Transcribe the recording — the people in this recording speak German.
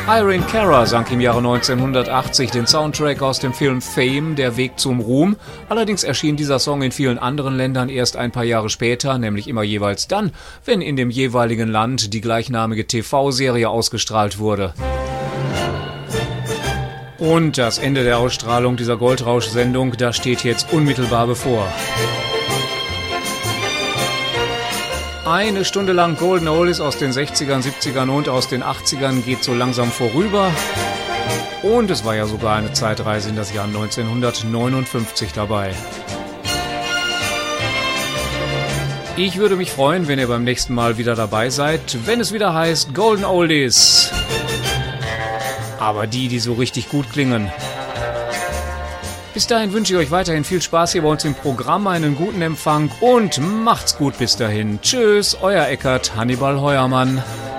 Irene Cara sang im Jahre 1980 den Soundtrack aus dem Film Fame, Der Weg zum Ruhm. Allerdings erschien dieser Song in vielen anderen Ländern erst ein paar Jahre später, nämlich immer jeweils dann, wenn in dem jeweiligen Land die gleichnamige TV-Serie ausgestrahlt wurde. Und das Ende der Ausstrahlung dieser Goldrausch-Sendung, das steht jetzt unmittelbar bevor. Eine Stunde lang Golden Oldies aus den 60ern, 70ern und aus den 80ern geht so langsam vorüber. Und es war ja sogar eine Zeitreise in das Jahr 1959 dabei. Ich würde mich freuen, wenn ihr beim nächsten Mal wieder dabei seid, wenn es wieder heißt Golden Oldies. Aber die so richtig gut klingen. Bis dahin wünsche ich euch weiterhin viel Spaß hier bei uns im Programm, einen guten Empfang und macht's gut bis dahin. Tschüss, euer Eckart Hannibal Heuermann.